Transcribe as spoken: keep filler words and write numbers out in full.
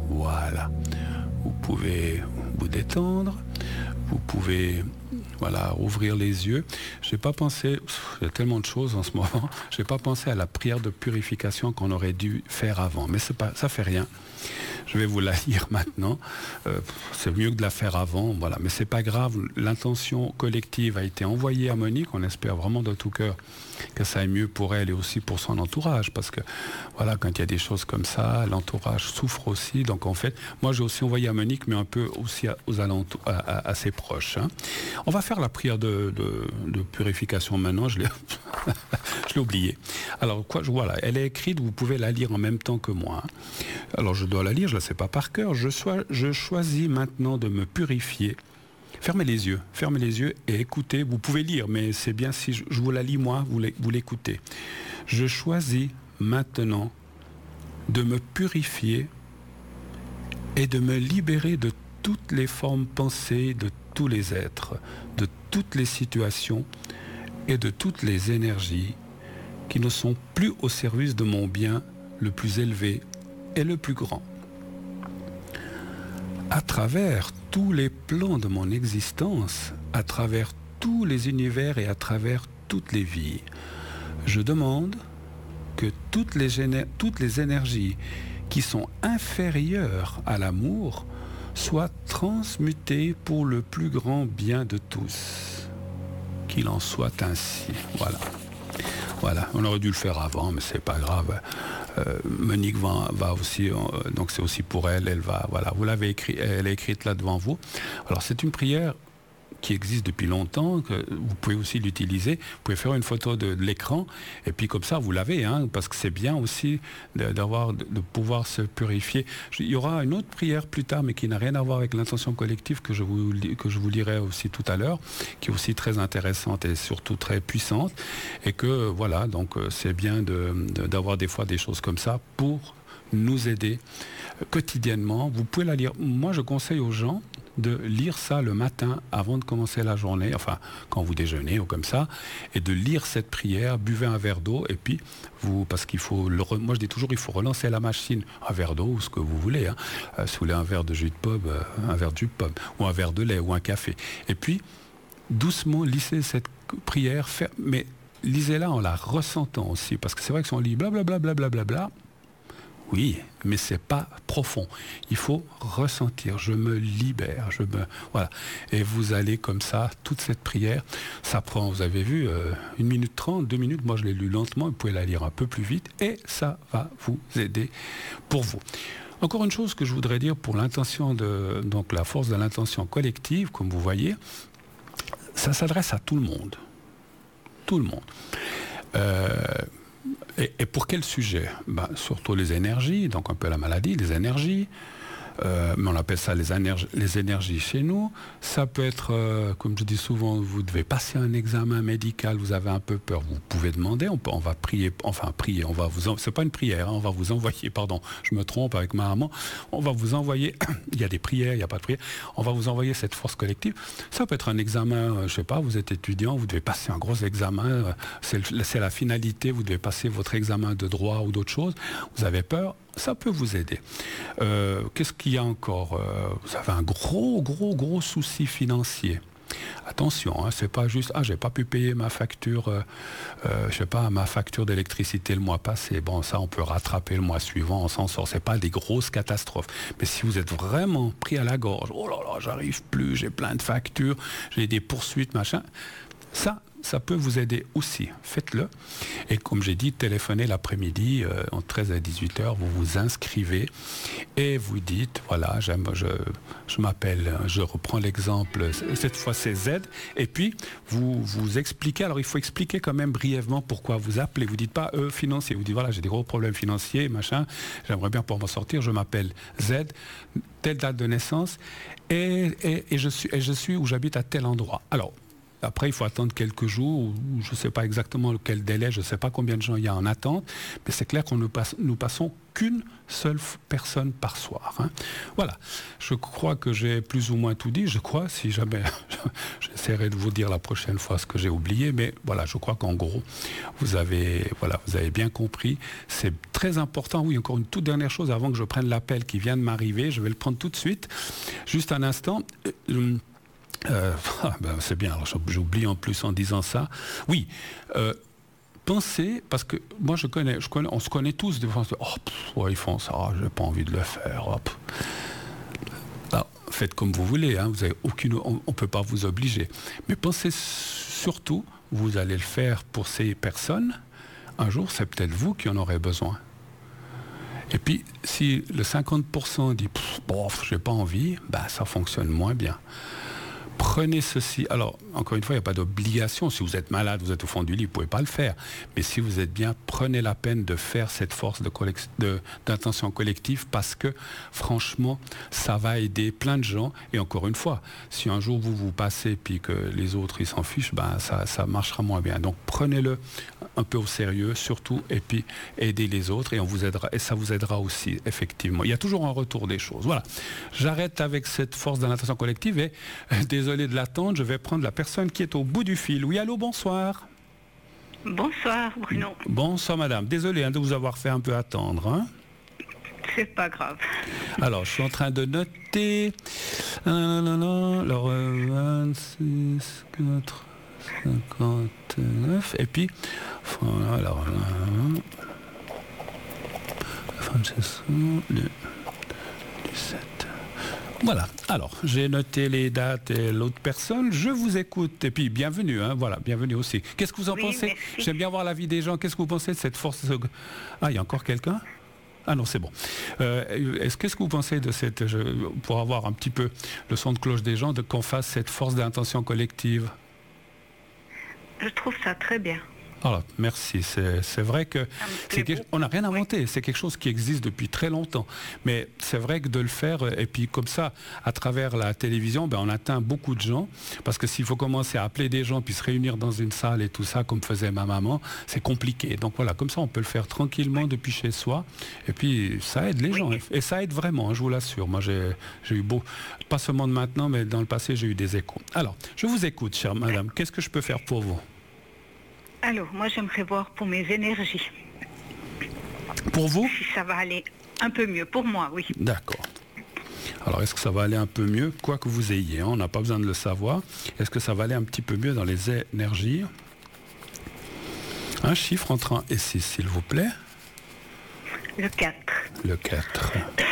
Voilà. Vous pouvez vous détendre. Vous pouvez, voilà, ouvrir les yeux. Je n'ai pas pensé, il y a tellement de choses en ce moment, je n'ai pas pensé à la prière de purification qu'on aurait dû faire avant. Mais c'est pas, ça ne fait rien. Je vais vous la lire maintenant. Euh, c'est mieux que de la faire avant, voilà. Mais c'est pas grave. L'intention collective a été envoyée à Monique. On espère vraiment de tout cœur que ça aille mieux pour elle et aussi pour son entourage, parce que voilà, quand il y a des choses comme ça, l'entourage souffre aussi. Donc en fait, moi j'ai aussi envoyé à Monique, mais un peu aussi à, aux alentours, à, à, à ses proches. Hein. On va faire la prière de, de, de purification maintenant. Je l'ai, je l'ai oublié. Alors quoi, voilà, elle est écrite. Vous pouvez la lire en même temps que moi. Hein. Alors je dois la lire. Je ne la sais pas par cœur. Je, sois, je choisis maintenant de me purifier. Fermez les yeux, fermez les yeux et écoutez. Vous pouvez lire, mais c'est bien si je, je vous la lis moi, vous, vous l'écoutez. Je choisis maintenant de me purifier et de me libérer de toutes les formes pensées, de tous les êtres, de toutes les situations et de toutes les énergies qui ne sont plus au service de mon bien le plus élevé et le plus grand. À travers tous les plans de mon existence, à travers tous les univers et à travers toutes les vies, je demande que toutes les, géné- toutes les énergies qui sont inférieures à l'amour soient transmutées pour le plus grand bien de tous. Qu'il en soit ainsi. Voilà. Voilà, on aurait dû le faire avant, mais c'est pas grave. Euh, Monique va, va aussi, euh, donc c'est aussi pour elle, elle va, voilà, vous l'avez écrit, elle est écrite là devant vous. Alors c'est une prière qui existe depuis longtemps, que vous pouvez aussi l'utiliser. Vous pouvez faire une photo de, de l'écran et puis comme ça vous l'avez, hein, parce que c'est bien aussi de, d'avoir, de, de pouvoir se purifier. Il y aura une autre prière plus tard, mais qui n'a rien à voir avec l'intention collective que je vous que je vous lirai aussi tout à l'heure, qui est aussi très intéressante et surtout très puissante. Et que voilà, donc c'est bien de, de, d'avoir des fois des choses comme ça pour nous aider quotidiennement. Vous pouvez la lire. Moi, je conseille aux gens de lire ça le matin avant de commencer la journée, enfin quand vous déjeunez ou comme ça, et de lire cette prière, buvez un verre d'eau, et puis vous, parce qu'il faut, le, moi je dis toujours, il faut relancer la machine, un verre d'eau ou ce que vous voulez, hein, euh, si vous voulez un verre de jus de pomme, euh, un verre de jus de pomme, ou un verre de lait, ou un café, et puis doucement lisez cette prière, faire, mais lisez-la en la ressentant aussi, parce que c'est vrai que si on lit blablabla, blablabla, bla, oui, mais c'est pas profond. Il faut ressentir. Je me libère. Je me voilà. Et vous allez comme ça, toute cette prière, ça prend, vous avez vu, euh, une minute trente, deux minutes. Moi, je l'ai lu lentement. Vous pouvez la lire un peu plus vite, et ça va vous aider pour vous. Encore une chose que je voudrais dire pour l'intention de, donc la force de l'intention collective, comme vous voyez, ça s'adresse à tout le monde. Tout le monde. Euh, Et, et pour quel sujet? Ben, surtout les énergies, donc un peu la maladie, les énergies, euh, mais on appelle ça les, énerg- les énergies chez nous. Ça peut être, euh, comme je dis souvent, vous devez passer un examen médical, vous avez un peu peur, vous pouvez demander, on, peut, on va prier, enfin prier, on va vous, en, c'est pas une prière, hein, on va vous envoyer, pardon, je me trompe avec ma maman, on va vous envoyer, il y a des prières, il n'y a pas de prière, on va vous envoyer cette force collective. Ça peut être un examen, euh, je sais pas, vous êtes étudiant, vous devez passer un gros examen, euh, c'est, c'est la finalité, vous devez passer votre examen de droit ou d'autres choses, vous avez peur, ça peut vous aider. Euh, qu'est-ce qu'il y a encore? euh, Vous avez un gros, gros, gros souci financier. Attention, hein, c'est pas juste, ah, j'ai pas pu payer ma facture, euh, euh, je sais pas, ma facture d'électricité le mois passé. Bon, ça, on peut rattraper le mois suivant, on s'en sort. C'est pas des grosses catastrophes. Mais si vous êtes vraiment pris à la gorge, oh là là, j'arrive plus, j'ai plein de factures, j'ai des poursuites, machin, ça, ça peut vous aider aussi. Faites-le. Et comme j'ai dit, téléphonez l'après-midi, euh, entre treize et dix-huit heures, vous vous inscrivez et vous dites, voilà, j'aime, je, je m'appelle, je reprends l'exemple, cette fois c'est Z, et puis vous vous expliquez, alors il faut expliquer quand même brièvement pourquoi vous appelez, vous dites pas euh, financier, vous dites voilà, j'ai des gros problèmes financiers, machin, j'aimerais bien pouvoir m'en sortir, je m'appelle Z, telle date de naissance, et, et, et, je suis, et je suis où j'habite à tel endroit. Alors, après, il faut attendre quelques jours, ou je ne sais pas exactement quel délai, je ne sais pas combien de gens il y a en attente, mais c'est clair qu'on ne passe, nous passons qu'une seule personne par soir. Hein. Voilà, je crois que j'ai plus ou moins tout dit, je crois, si jamais, j'essaierai de vous dire la prochaine fois ce que j'ai oublié, mais voilà, je crois qu'en gros, vous avez, voilà, vous avez bien compris, c'est très important. Oui, encore une toute dernière chose avant que je prenne l'appel qui vient de m'arriver, je vais le prendre tout de suite, juste un instant. Euh, euh, ben c'est bien, alors j'oublie en plus en disant ça. Oui, euh, pensez, parce que moi je connais, je connais, on se connaît tous, des fois, oh, pff, ouais, ils font ça, oh, j'ai pas envie de le faire. Hop. Alors, faites comme vous voulez, hein, vous avez aucune, on ne peut pas vous obliger. Mais pensez surtout, vous allez le faire pour ces personnes, un jour c'est peut-être vous qui en aurez besoin. Et puis, si le cinquante pour cent dit « bon, j'ai pas envie », ben, ça fonctionne moins bien. Prenez ceci. Alors, encore une fois, il n'y a pas d'obligation. Si vous êtes malade, vous êtes au fond du lit, vous ne pouvez pas le faire. Mais si vous êtes bien, prenez la peine de faire cette force de collect- de, d'intention collective parce que, franchement, ça va aider plein de gens. Et encore une fois, si un jour vous vous passez puis que les autres, ils s'en fichent, ben, ça, ça marchera moins bien. Donc, prenez-le un peu au sérieux, surtout, et puis aidez les autres et, on vous aidera, et ça vous aidera aussi, effectivement. Il y a toujours un retour des choses. Voilà. J'arrête avec cette force de l'intention collective et euh, désolé de l'attendre, je vais prendre la personne qui est au bout du fil. Oui, allô, bonsoir. Bonsoir, Bruno. Bonsoir, madame. Désolé hein, de vous avoir fait un peu attendre. Hein. C'est pas grave. Alors, je suis en train de noter. Alors, vingt-six, quatre, cinquante-neuf. Et puis, alors, dix-sept. Voilà, alors j'ai noté les dates et l'autre personne, je vous écoute et puis bienvenue, hein, voilà, bienvenue aussi. Qu'est-ce que vous en oui, pensez? merci. J'aime bien voir l'avis des gens, qu'est-ce que vous pensez de cette force? Ah, il y a encore quelqu'un? Ah non, c'est bon. Euh, est-ce, qu'est-ce que vous pensez de cette, je, pour avoir un petit peu le son de cloche des gens, de qu'on fasse cette force d'intention collective? Je trouve ça très bien. Alors, merci. C'est, c'est vrai que c'est quelque, on n'a rien inventé. Oui. C'est quelque chose qui existe depuis très longtemps. Mais c'est vrai que de le faire, et puis comme ça, à travers la télévision, ben, on atteint beaucoup de gens. Parce que s'il faut commencer à appeler des gens, puis se réunir dans une salle et tout ça, comme faisait ma maman, c'est compliqué. Donc voilà, comme ça, on peut le faire tranquillement oui. depuis chez soi. Et puis, ça aide les oui. gens. Et ça aide vraiment, hein, je vous l'assure. Moi, j'ai, j'ai eu beau, pas seulement de maintenant, mais dans le passé, j'ai eu des échos. Alors, je vous écoute, chère madame. Qu'est-ce que je peux faire pour vous? Alors, moi, j'aimerais voir pour mes énergies. Pour vous? Si ça va aller un peu mieux. Pour moi, oui. D'accord. Alors, est-ce que ça va aller un peu mieux? Quoi que vous ayez, hein, on n'a pas besoin de le savoir. Est-ce que ça va aller un petit peu mieux dans les énergies? Un chiffre entre un et six, s'il vous plaît. Le quatre. Le quatre.